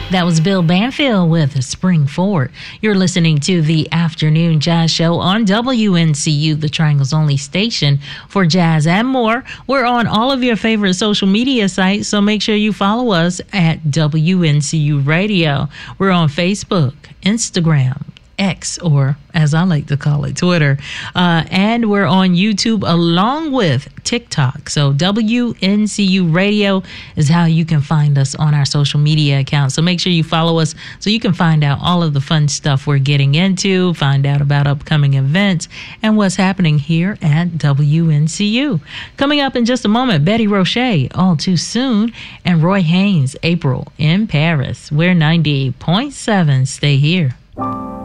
That was Bill Banfield with Spring Forward. You're listening to the Afternoon Jazz Show on WNCU, the Triangle's only station for jazz and more. We're on all of your favorite social media sites, so make sure you follow us at WNCU Radio. We're on Facebook, Instagram, X, or as I like to call it, Twitter. And we're on YouTube along with TikTok. So WNCU Radio is how you can find us on our social media accounts. So make sure you follow us so you can find out all of the fun stuff we're getting into, find out about upcoming events and what's happening here at WNCU. Coming up in just a moment, Betty Roche, All Too Soon, and Roy Haynes, April in Paris. We're 90.7. Stay here.